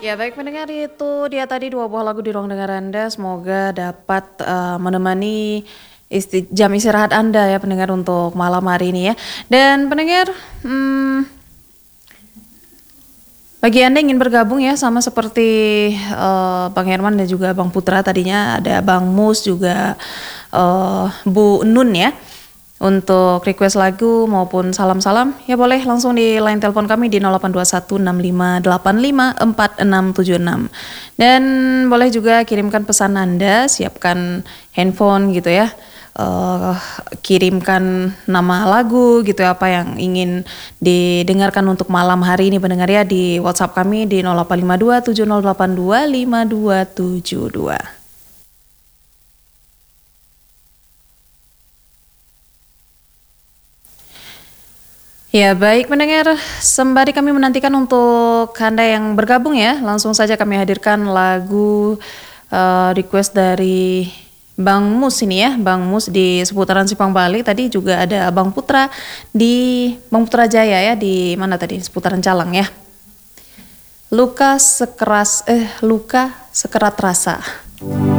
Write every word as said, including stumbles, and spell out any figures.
Ya baik pendengar itu dia tadi dua buah lagu di ruang dengar Anda semoga dapat, eee, menemani isti jam istirahat Anda ya pendengar untuk malam hari ini ya. Dan pendengar, mmm, bagi Anda yang ingin bergabung ya sama seperti, eee, Bang Herman dan juga Bang Putra tadinya ada Bang Mus juga, eee, Bu Nun ya. Untuk request lagu maupun salam-salam, ya boleh langsung di line telepon kami di nol delapan dua satu enam lima delapan lima empat enam tujuh enam. Dan boleh juga kirimkan pesan Anda, siapkan handphone gitu ya. Uh, kirimkan nama lagu gitu ya, apa yang ingin didengarkan untuk malam hari ini pendengar ya di WhatsApp kami di nol delapan lima dua tujuh nol delapan dua lima dua tujuh dua. Ya baik pendengar, sembari kami menantikan untuk Anda yang bergabung ya, langsung saja kami hadirkan lagu uh, request dari Bang Mus ini ya, Bang Mus di seputaran Simpang Bali, tadi juga ada Bang Putra di Bang Putra Jaya ya, di mana tadi, seputaran Calang ya. Luka sekeras, eh luka sekerat rasa.